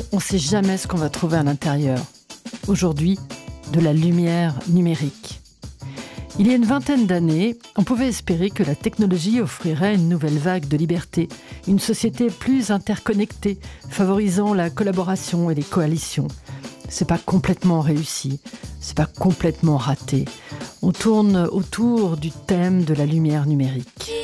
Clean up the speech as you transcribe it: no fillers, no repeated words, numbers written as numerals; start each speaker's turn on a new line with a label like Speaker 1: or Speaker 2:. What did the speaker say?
Speaker 1: on ne sait jamais ce qu'on va trouver à l'intérieur. Aujourd'hui, de la lumière numérique. Il y a une vingtaine d'années, on pouvait espérer que la technologie offrirait une nouvelle vague de liberté, une société plus interconnectée, favorisant la collaboration et les coalitions. C'est pas complètement réussi, c'est pas complètement raté. On tourne autour du thème de la lumière numérique.